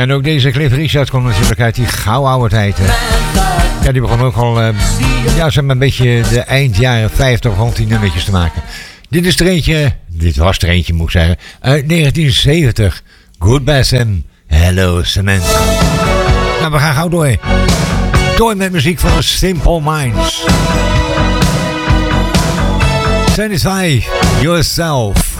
En ook deze Cliff Richard komt natuurlijk uit die gauw oude tijd. Hè. Ja, die begon ook al zeg maar een beetje de eind jaren 50 rond die nummertjes te maken. Dit was er eentje moet ik zeggen, uit 1970. Goodbye Sam, Hello Cement. Nou, we gaan gauw door. Door met muziek van de Simple Minds. Satisfy Yourself.